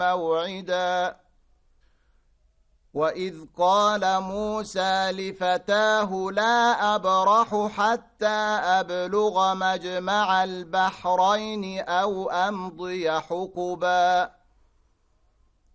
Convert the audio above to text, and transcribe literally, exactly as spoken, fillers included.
موعدا وإذ قال موسى لفتاه لا أبرح حتى أبلغ مجمع البحرين أو أمضي حقبا